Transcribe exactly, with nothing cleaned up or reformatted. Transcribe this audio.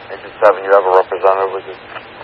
Agent seven, you have a representative with you?